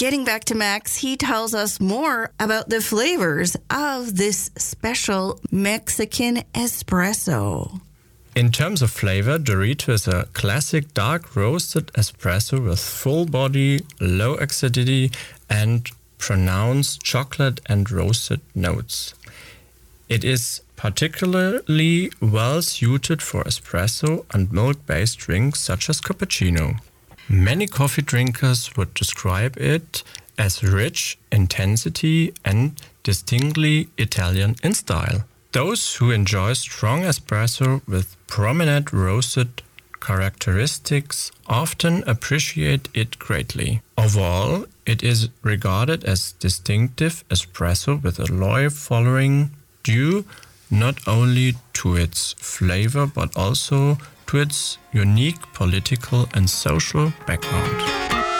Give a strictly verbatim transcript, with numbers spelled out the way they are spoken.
getting back to Max, he tells us more about the flavors of this special Mexican espresso. In terms of flavor, Dorito is a classic dark roasted espresso with full body, low acidity, and pronounced chocolate and roasted notes. It is particularly well suited for espresso and milk-based drinks such as cappuccino. Many coffee drinkers would describe it as rich, intensity, and distinctly Italian in style. Those who enjoy strong espresso with prominent roasted characteristics often appreciate it greatly. Overall, it is regarded as distinctive espresso with a loyal following due not only to its flavor but also to its unique political and social background.